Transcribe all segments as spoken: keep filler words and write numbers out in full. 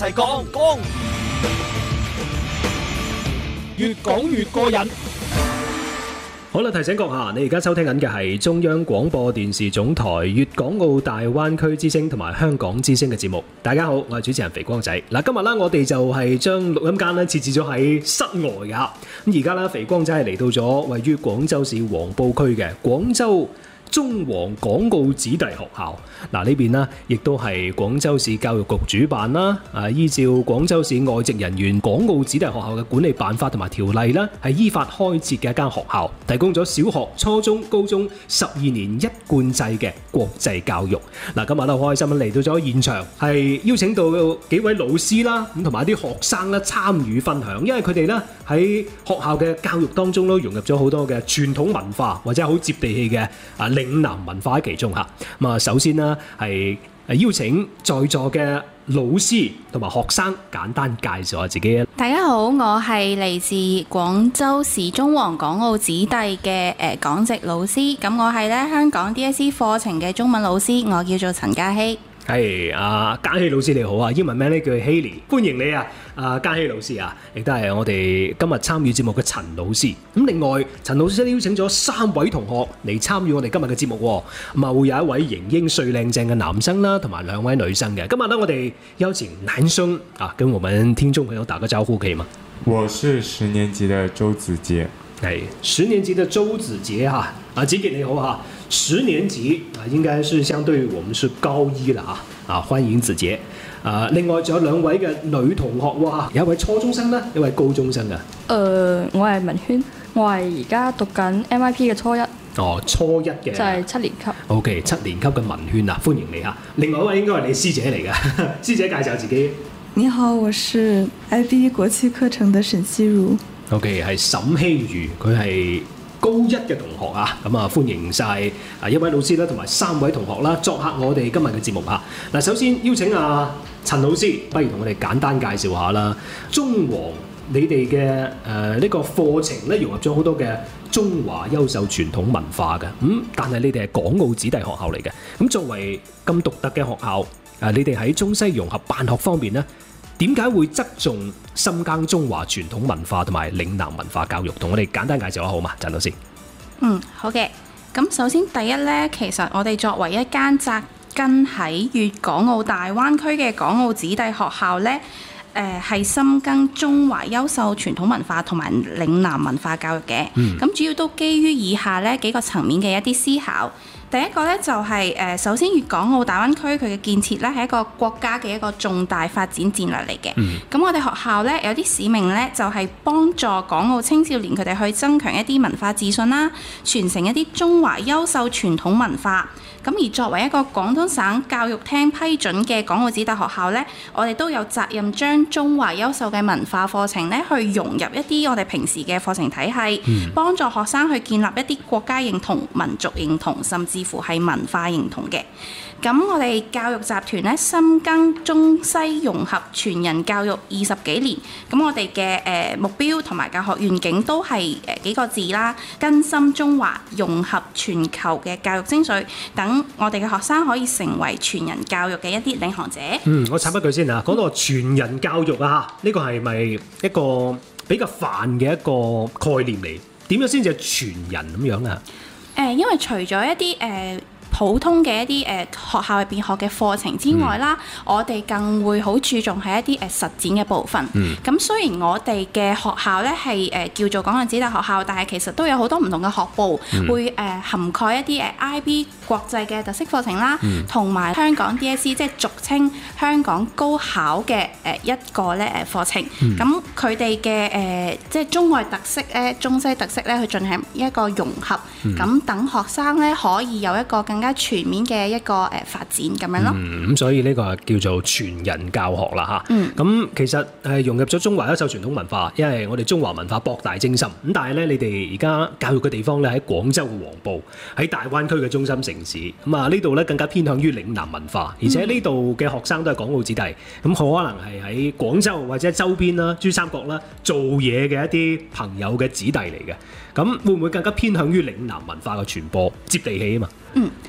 齊講講，越講越過癮。 好啦，提醒閣下，你而家收聽緊嘅係中央廣播電視總台粵港澳大灣區之聲同埋香港之聲嘅節目。大家好，我係主持人肥光仔。嗱，今日咧我哋就係將錄音間咧設置咗喺室外噶。咁而家咧，肥光仔係嚟到咗位於廣州市黃埔區嘅廣州中皇港澳子弟學校。嗱，呢邊呢亦都係廣州市教育局主辦啦。啊，依照廣州市外籍人員港澳子弟學校嘅管理辦法同埋條例啦，係依法開設嘅一間學校，提供咗小學、初中、高中十二年一貫制嘅國際教育。嗱，今日咧好開心嚟到咗現場，係邀請到幾位老師啦，咁同埋啲學生咧參與分享，因為佢哋咧喺學校嘅教育當中都融入咗好多嘅傳統文化或者好接地氣嘅啊嶺南文化喺其中嚇。咁啊，首先呢係邀請在座嘅老師同埋學生簡單介紹下自己。 大家好，我係嚟自廣州市中皇港澳子弟嘅誒港籍老師。咁我係咧香港 D S E 課程嘅中文老師，我叫做陳嘉希。 係啊，嘉希老師你好啊，英文名咧叫 Haley， 歡迎你啊！啊，嘉希老師啊，亦都係我哋今日參與節目嘅陳老師。咁另外，陳老師都邀請咗三位同學嚟參與我哋今日嘅節目喎。咁啊，會有一位型英帥靚正嘅男生啦，同埋兩位女生嘅。今日咧，我哋邀請男生啊，跟我們聽眾朋友打個招呼，可以嗎？ 我是十年級的周子傑。 係十年級的周子傑哈，啊，子傑你好哈。十年級啊，應該是相對於我們是高一啦啊，啊，歡迎子傑。啊，另外仲有兩位嘅女同學哇，有一位初中生啦，一位高中生啊。 誒、呃，我係文軒，我係而家讀緊 M I P 嘅初一。 哦，初一嘅。就係七年級。 O K， 七年級嘅文軒啊，歡迎你嚇。另外一位應該係你師姐嚟嘅，師姐介紹自己。 你好，我是 I B 國際課程的沈希如。 O K， 係沈希如，佢係高一嘅同學啊，咁啊歡迎晒啊一位老師啦，同埋三位同學啦，作客我哋今日嘅節目啊。嗱，首先邀請啊陳老師，不如同我哋簡單介紹下啦。中皇你哋嘅誒呢個課程咧，融入咗好多嘅中華優秀傳統文化嘅，咁、嗯、但係你哋係港澳子弟學校嚟嘅，咁作為咁獨特嘅學校，啊你哋喺中西融合辦學方面咧，點解會側重深耕中華傳統文化同埋嶺南文化教育？同我哋簡單介紹下好嘛，陳老師。 嗯，好嘅。咁首先第一呢，其實我哋作為一間紮根喺粵港澳大灣區嘅港澳子弟學校呢，誒係深耕中華優秀傳統文化同埋嶺南文化教育嘅。咁、嗯、主要都基於以下呢幾個層面嘅一啲思考。第一個咧就係、是、誒，首先粵港澳大灣區佢嘅建設咧係一個國家嘅一個重大發展戰略嚟嘅。咁、嗯、我哋學校咧有啲使命咧就係、是、幫助港澳青少年佢哋去增強一啲文化自信啦，傳承一啲中華優秀傳統文化。咁而作為一個廣東省教育廳批准嘅港澳子弟學校咧，我哋都有責任將中華優秀嘅文化課程咧去融入一啲我哋平時嘅課程體系，嗯、幫助學生去建立一啲國家認同、民族認同，甚至乎係文化認同嘅。咁我哋教育集團咧深耕中西融合全人教育二十幾年，咁我哋嘅誒目標同埋教學願景都係誒幾個字啦，根深中華，融合全球嘅教育精髓，等我哋嘅學生可以成為全人教育嘅一啲領航者。 嗯，我插一句先啊，講到全人教育啊，呢個係咪一個比較泛嘅一個概念嚟？點樣先至係全人咁樣啊？ 誒，因為除咗一啲誒、呃普通嘅一啲誒、呃、學校入邊學嘅課程之外啦，嗯、我哋更會好注重係一啲誒、呃、實踐嘅部分。咁、嗯、雖然我哋嘅學校咧係誒叫做港澳子弟學校，但係其實都有好多唔同嘅學部，嗯、會誒、呃、涵蓋一啲誒 I B 國際嘅特色課程啦，同埋、嗯、香港 D S E 即係俗稱香港高考嘅誒一個咧誒課程。咁佢哋嘅誒即係中外特色咧、中西特色咧，去進行一個融合，咁、嗯、等學生咧可以有一個更加全面嘅一個誒發展咁樣咯。 嗯，咁所以呢個叫做全人教學啦嚇。嗯。咁其實誒融入咗中華優秀傳統文化，因為我哋中華文化博大精深。咁但係咧，你哋而家教育嘅地方咧喺廣州嘅黃埔，喺大灣區嘅中心城市。咁啊呢度咧更加偏向於嶺南文化，而且呢度嘅學生都係港澳子弟，咁好可能係喺廣州或者周邊啦、珠三角啦做嘢嘅一啲朋友嘅子弟嚟嘅。咁會唔會更加偏向於嶺南文化嘅傳播，接地氣啊嘛？ 嗯。咁咧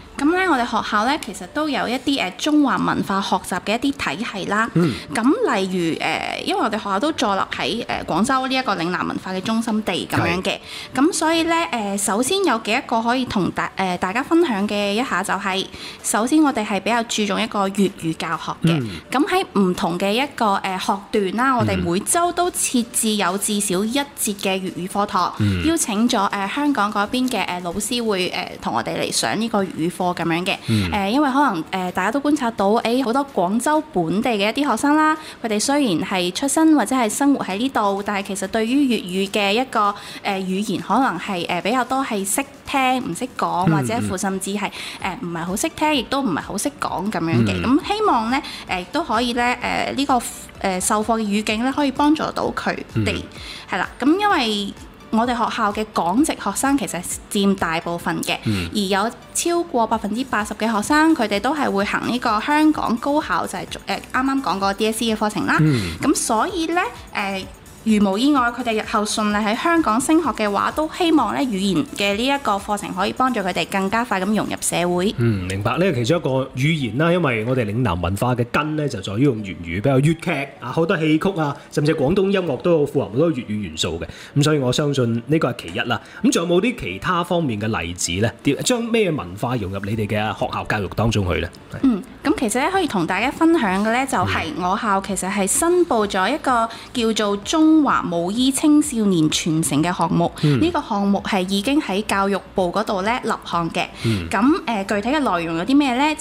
咧，我哋學校咧其實都有一啲誒中華文化學習嘅一啲體系啦。咁、嗯、例如誒、呃，因為我哋學校都坐落喺誒廣州呢一個嶺南文化嘅中心地咁樣嘅，咁所以咧誒、呃，首先有幾一個可以同大誒、呃、大家分享嘅一下就係、是，首先我哋係比較注重一個粵語教學嘅。咁喺唔同嘅一個誒學段啦，我哋每週都設置有至少一節嘅粵語課堂，嗯、邀請咗誒、呃、香港嗰邊嘅誒老師會誒同、呃、我哋嚟上呢個粵語課咁樣嘅。誒、嗯呃，因為可能誒、呃、大家都觀察到，誒好多廣州本地嘅一啲學生啦，佢哋雖然係出生或者係生活喺呢度，但係其實對於粵語嘅一個誒、呃、語言，可能係誒比較多係識聽唔識講，或者乎甚至係誒唔係好識聽，亦都唔係好識講咁樣嘅。咁、嗯、希望咧誒亦都可以咧誒呢個誒、呃、授課嘅語境咧，可以幫助到佢哋係啦。咁、嗯、因為我哋學校嘅港籍學生其實佔大部分嘅，嗯、而有超過百分之八十嘅學生，佢哋都係會行呢個香港高考，就係誒啱啱講過 D S E 嘅課程啦。咁、嗯、所以咧誒。呃如無意外，佢哋日後順利喺香港升學嘅話，都希望咧語言嘅呢一個課程可以幫助佢哋更加快咁融入社會。嗯， 明白。呢個其中一個語言啦，因為我哋嶺南文化嘅根咧就在於用粵語，比較粵劇啊，好多戲曲啊，甚至廣東音樂都有富含好多粵語元素嘅。咁所以我相信呢個係其一啦。咁仲有冇啲其他方面嘅例子咧？將咩文化融入你哋嘅學校教育當中去咧？ 嗯，咁其實咧可以同大家分享嘅咧，就係我校其實係申報咗一個叫做中中華舞衣青少年傳承嘅項目，呢、嗯、個項目係已經喺教育部嗰度咧立項嘅。咁誒、嗯呃、具體嘅內容有啲咩呢？